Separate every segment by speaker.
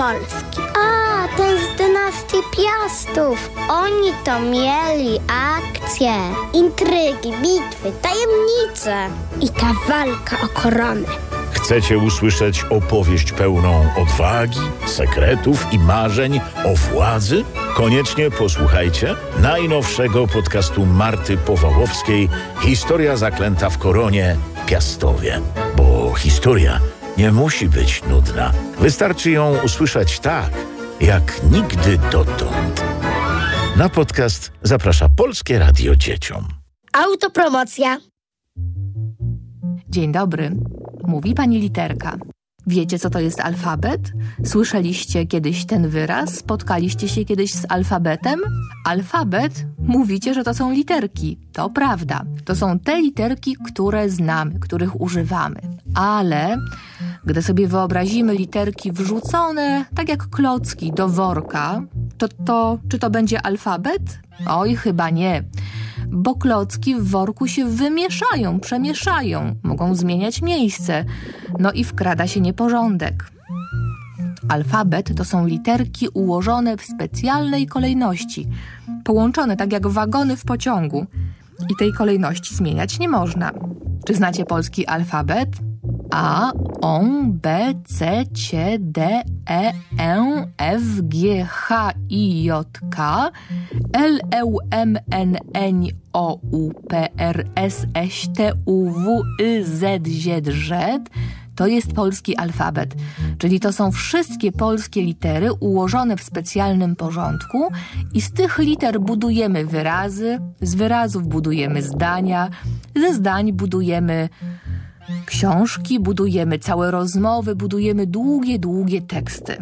Speaker 1: Polski. A, ten z dynastii Piastów. Oni to mieli akcje, intrygi, bitwy, tajemnice i ta walka o koronę.
Speaker 2: Chcecie usłyszeć opowieść pełną odwagi, sekretów i marzeń o władzy? Koniecznie posłuchajcie najnowszego podcastu Marty Powałowskiej Historia zaklęta w koronie Piastowie. Bo historia nie musi być nudna. Wystarczy ją usłyszeć tak, jak nigdy dotąd. Na podcast zaprasza Polskie Radio Dzieciom.
Speaker 1: Autopromocja.
Speaker 3: Dzień dobry. Mówi pani literka. Wiecie, co to jest alfabet? Słyszeliście kiedyś ten wyraz? Spotkaliście się kiedyś z alfabetem? Alfabet? Mówicie, że to są literki. To prawda. To są te literki, które znamy, których używamy. Ale gdy sobie wyobrazimy literki wrzucone, tak jak klocki, do worka, czy to będzie alfabet? Oj, chyba nie. Bo klocki w worku się wymieszają, przemieszają, mogą zmieniać miejsce, no i wkrada się nieporządek. Alfabet to są literki ułożone w specjalnej kolejności, połączone tak jak wagony w pociągu i tej kolejności zmieniać nie można. Czy znacie polski alfabet? A, O, B, C, C, D, E, F, G, H, I, J, K, L, M, N, O, U, P, R, S, T, U, W, Y, Z, Z. To jest polski alfabet, czyli to są wszystkie polskie litery ułożone w specjalnym porządku i z tych liter budujemy wyrazy, z wyrazów budujemy zdania, ze zdań budujemy książki, budujemy całe rozmowy, budujemy długie teksty.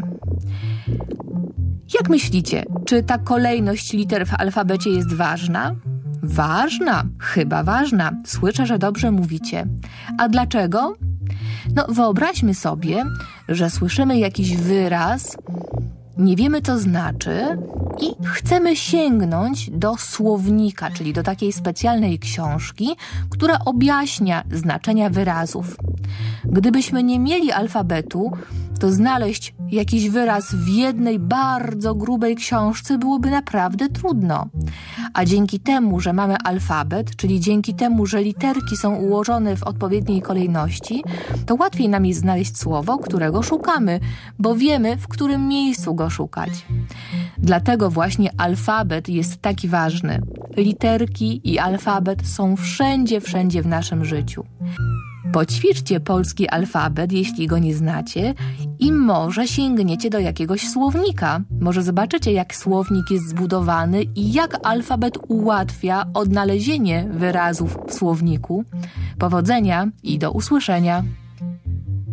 Speaker 3: Jak myślicie, czy ta kolejność liter w alfabecie jest ważna? Ważna, chyba ważna. Słyszę, że dobrze mówicie. A dlaczego? No, wyobraźmy sobie, że słyszymy jakiś wyraz, nie wiemy, co znaczy i chcemy sięgnąć do słownika, czyli do takiej specjalnej książki, która objaśnia znaczenia wyrazów. Gdybyśmy nie mieli alfabetu, to znaleźć jakiś wyraz w jednej bardzo grubej książce byłoby naprawdę trudno. A dzięki temu, że mamy alfabet, czyli dzięki temu, że literki są ułożone w odpowiedniej kolejności, to łatwiej nam jest znaleźć słowo, którego szukamy, bo wiemy, w którym miejscu go szukać. Dlatego właśnie alfabet jest taki ważny. Literki i alfabet są wszędzie w naszym życiu. Poćwiczcie polski alfabet, jeśli go nie znacie, i może sięgniecie do jakiegoś słownika. Może zobaczycie, jak słownik jest zbudowany i jak alfabet ułatwia odnalezienie wyrazów w słowniku. Powodzenia i do usłyszenia.